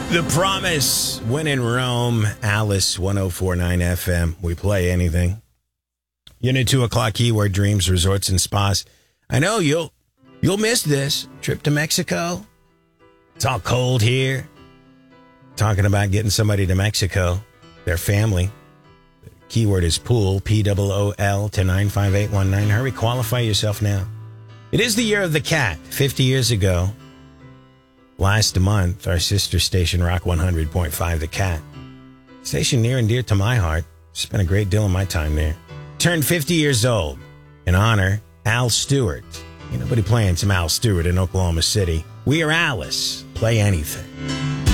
The Promise, when in Rome, Alice 104.9 FM. We play anything. Unit 2 o'clock keyword dreams, resorts, and spas. I know you'll miss this. Trip to Mexico. It's all cold here. Talking about getting somebody to Mexico, their family. The keyword is pool, P-O-O-L, to 95819. Hurry, qualify yourself now. It is the year of the cat. 50 years ago. Last month, our sister station, Rock 100.5, The Cat. Station near and dear to my heart. Spent a great deal of my time there. Turned 50 years old. In honor, Al Stewart. Ain't nobody playing some Al Stewart in Oklahoma City. We are Alice. Play anything.